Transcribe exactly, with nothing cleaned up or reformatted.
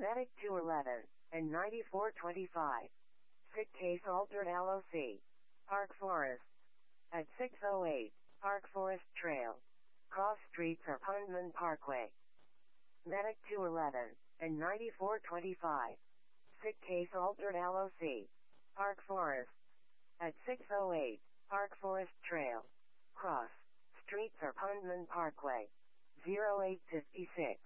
Medic two eleven and ninety-four twenty-five. Sick case altered L O C. Park Forest. At six oh eight, Park Forest Trail. Cross streets or Pundman Parkway. Medic two eleven and ninety-four twenty-five. Sick case altered L O C. Park Forest. At six oh eight, Park Forest Trail. Cross streets or Pundman Parkway. zero eight five six.